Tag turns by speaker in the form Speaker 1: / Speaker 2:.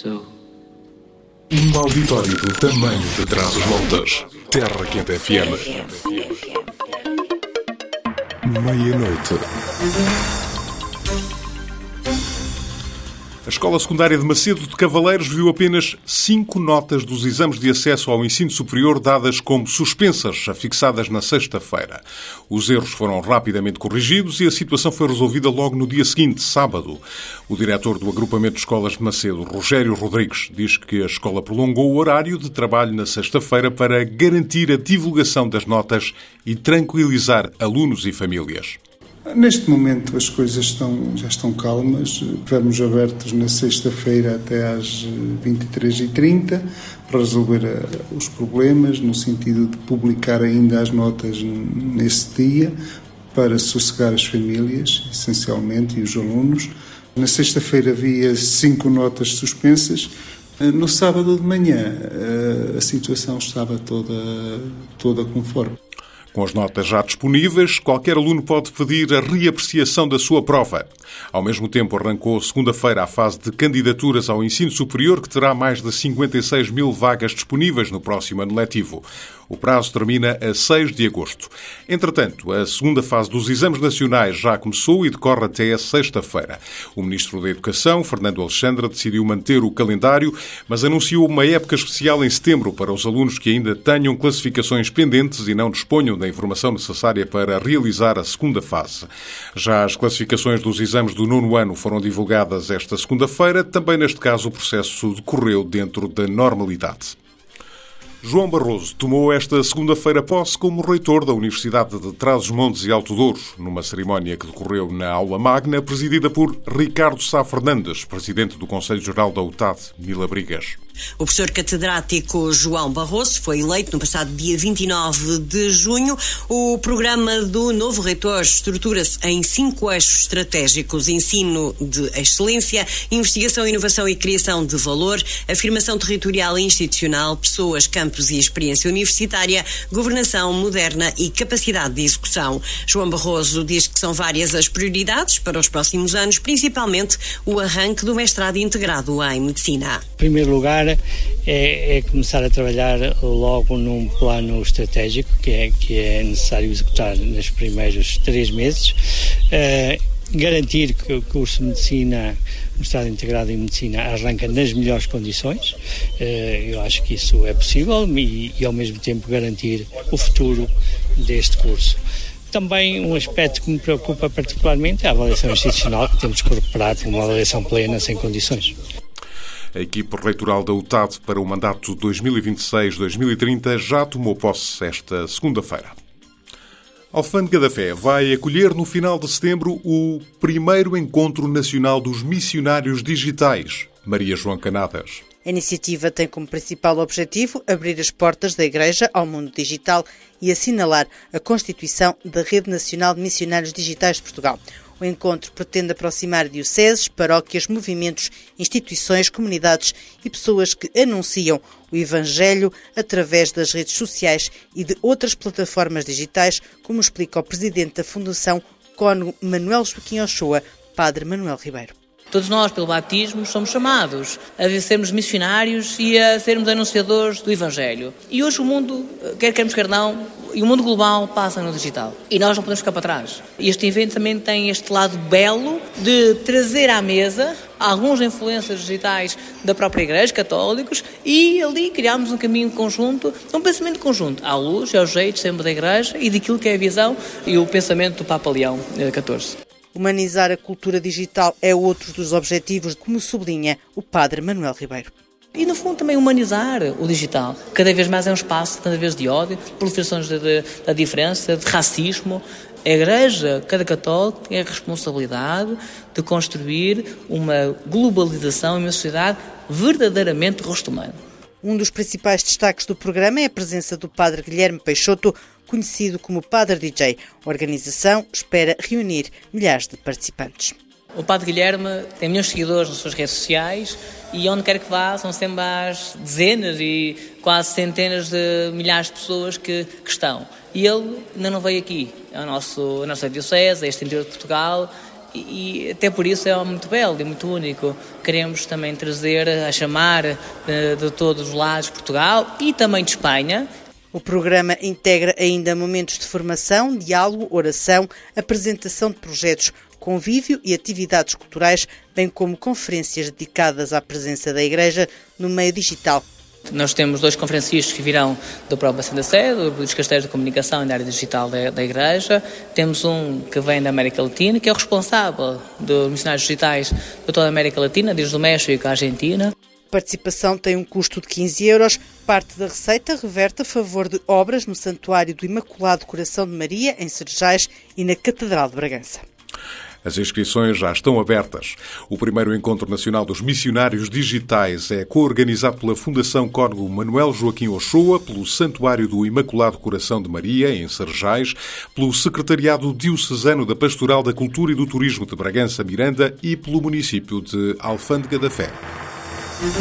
Speaker 1: so.
Speaker 2: Um auditório do tamanho de Trás-os-Montes. Terra Quente FM. Meia-noite. A Escola Secundária de Macedo de Cavaleiros viu apenas 5 notas dos exames de acesso ao ensino superior dadas como suspensas, afixadas na sexta-feira. Os erros foram rapidamente corrigidos e a situação foi resolvida logo no dia seguinte, sábado. O diretor do Agrupamento de Escolas de Macedo, Rogério Rodrigues, diz que a escola prolongou o horário de trabalho na sexta-feira para garantir a divulgação das notas e tranquilizar alunos e famílias.
Speaker 3: Neste momento as coisas já estão calmas. Estivemos abertos na sexta-feira até às 23h30 para resolver os problemas, no sentido de publicar ainda as notas nesse dia, para sossegar as famílias, essencialmente, e os alunos. Na sexta-feira havia 5 notas suspensas. No sábado de manhã a situação estava toda conforme.
Speaker 2: Com as notas já disponíveis, qualquer aluno pode pedir a reapreciação da sua prova. Ao mesmo tempo, arrancou segunda-feira a fase de candidaturas ao ensino superior, que terá mais de 56 mil vagas disponíveis no próximo ano letivo. O prazo termina a 6 de agosto. Entretanto, a segunda fase dos exames nacionais já começou e decorre até a sexta-feira. O Ministro da Educação, Fernando Alexandre, decidiu manter o calendário, mas anunciou uma época especial em setembro para os alunos que ainda tenham classificações pendentes e não disponham da informação necessária para realizar a segunda fase. Já as classificações dos exames do 9º ano foram divulgadas esta segunda-feira. Também neste caso o processo decorreu dentro da normalidade. João Barroso tomou esta segunda-feira posse como reitor da Universidade de Trás-os-Montes e Alto Douro, numa cerimónia que decorreu na Aula Magna, presidida por Ricardo Sá Fernandes, presidente do Conselho Geral da UTAD, Mila Brigas.
Speaker 4: O professor catedrático João Barroso foi eleito no passado dia 29 de junho. O programa do novo reitor estrutura-se em 5 eixos estratégicos: ensino de excelência, investigação, inovação e criação de valor, afirmação territorial e institucional, pessoas, campos e experiência universitária, governação moderna e capacidade de execução. João Barroso diz que são várias as prioridades para os próximos anos, principalmente o arranque do mestrado integrado em Medicina.
Speaker 5: Em primeiro lugar, é começar a trabalhar logo num plano estratégico que é necessário executar nos primeiros 3 meses, garantir que o curso de Medicina, o mestrado integrado em Medicina, arranca nas melhores condições. Eu acho que isso é possível e ao mesmo tempo garantir o futuro deste curso. Também um aspecto que me preocupa particularmente é a avaliação institucional, que temos que recuperar uma avaliação plena sem condições.
Speaker 2: A equipe reitoral da UTAD para o mandato 2026-2030 já tomou posse esta segunda-feira. A Alfândega da Fé vai acolher no final de setembro o primeiro Encontro Nacional dos Missionários Digitais. Maria João Canadas.
Speaker 6: A iniciativa tem como principal objetivo abrir as portas da Igreja ao mundo digital e assinalar a constituição da Rede Nacional de Missionários Digitais de Portugal. O encontro pretende aproximar dioceses, paróquias, movimentos, instituições, comunidades e pessoas que anunciam o Evangelho através das redes sociais e de outras plataformas digitais, como explica o presidente da Fundação Cônego Manuel Joaquim Ochoa, Padre Manuel Ribeiro.
Speaker 7: Todos nós, pelo batismo, somos chamados a sermos missionários e a sermos anunciadores do Evangelho. E hoje o mundo, quer queremos, quer não, e o mundo global passa no digital. E nós não podemos ficar para trás. Este evento também tem este lado belo de trazer à mesa alguns influencers digitais da própria Igreja, católicos, e ali criámos um caminho conjunto, um pensamento conjunto, à luz e ao jeito sempre da Igreja e daquilo que é a visão e o pensamento do Papa Leão XIV.
Speaker 6: Humanizar a cultura digital é outro dos objetivos, como sublinha o Padre Manuel Ribeiro.
Speaker 7: E, no fundo, também humanizar o digital. Cada vez mais é um espaço, cada vez de ódio, proliferações da diferença, de racismo. A Igreja, cada católico, tem a responsabilidade de construir uma globalização e uma sociedade verdadeiramente rosto humano.
Speaker 6: Um dos principais destaques do programa é a presença do Padre Guilherme Peixoto, conhecido como Padre DJ. A organização espera reunir milhares de participantes.
Speaker 7: O Padre Guilherme tem milhões de seguidores nas suas redes sociais e onde quer que vá são sempre as dezenas e quase centenas de milhares de pessoas que estão. E ele ainda não veio aqui. É a nossa diocese, é este interior de Portugal, e até por isso é muito belo e muito único. Queremos também trazer, a chamar de todos os lados de Portugal e também de Espanha.
Speaker 6: O programa integra ainda momentos de formação, diálogo, oração, apresentação de projetos, convívio e atividades culturais, bem como conferências dedicadas à presença da Igreja no meio digital.
Speaker 7: Nós temos 2 conferencistas que virão do próprio Santa Sé, dos Castelos de Comunicação e da área digital da Igreja. Temos um que vem da América Latina, que é o responsável dos missionários digitais de toda a América Latina, desde o México à Argentina.
Speaker 6: A participação tem um custo de 15 euros. Parte da receita reverte a favor de obras no Santuário do Imaculado Coração de Maria, em Serjais, e na Catedral de Bragança.
Speaker 2: As inscrições já estão abertas. O primeiro Encontro Nacional dos Missionários Digitais é coorganizado pela Fundação Cónigo Manuel Joaquim Ochoa, pelo Santuário do Imaculado Coração de Maria, em Serjais, pelo Secretariado Diocesano da Pastoral da Cultura e do Turismo de Bragança Miranda e pelo município de Alfândega da Fé.